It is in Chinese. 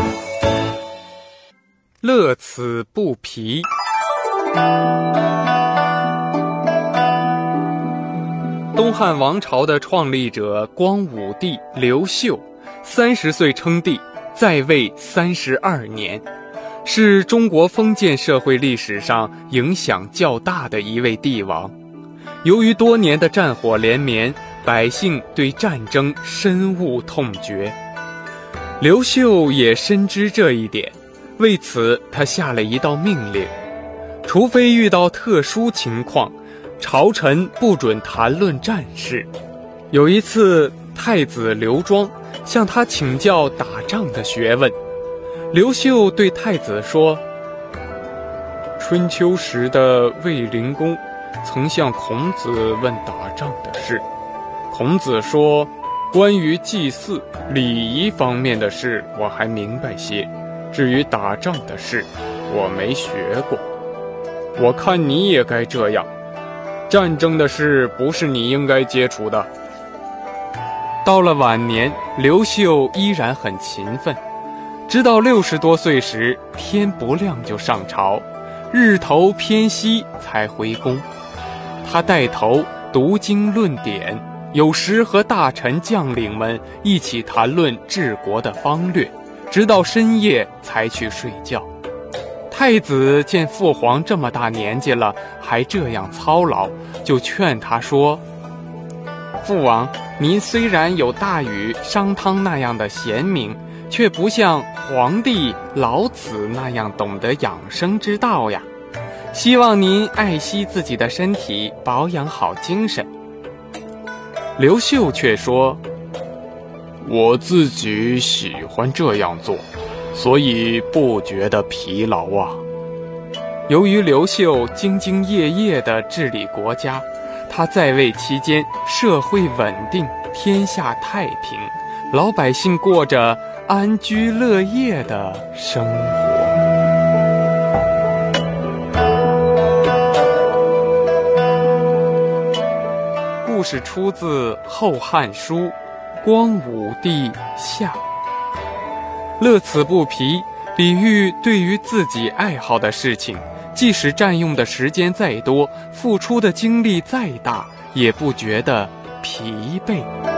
乐此不疲。东汉王朝的创立者光武帝刘秀30岁称帝，在位32年，是中国封建社会历史上影响较大的一位帝王。由于多年的战火连绵，百姓对战争深恶痛绝。刘秀也深知这一点，为此他下了一道命令，除非遇到特殊情况，朝臣不准谈论战事。有一次，太子刘庄向他请教打仗的学问。刘秀对太子说：春秋时的卫灵公曾向孔子问打仗的事，孔子说，关于祭祀礼仪方面的事我还明白些，至于打仗的事我没学过。我看你也该这样，战争的事不是你应该接触的。到了晚年，刘秀依然很勤奋，直到60多岁时，天不亮就上朝，日头偏西才回宫。他带头读经论典，有时和大臣将领们一起谈论治国的方略，直到深夜才去睡觉。太子见父皇这么大年纪了，还这样操劳，就劝他说：父王，您虽然有大禹、商汤那样的贤明，却不像皇帝老子那样懂得养生之道呀。希望您爱惜自己的身体，保养好精神。刘秀却说：我自己喜欢这样做，所以不觉得疲劳啊。由于刘秀兢兢业业地治理国家，他在位期间社会稳定，天下太平，老百姓过着安居乐业的生活。故事出自《后汉书·光武帝下》。乐此不疲，比喻对于自己爱好的事情，即使占用的时间再多，付出的精力再大，也不觉得疲惫。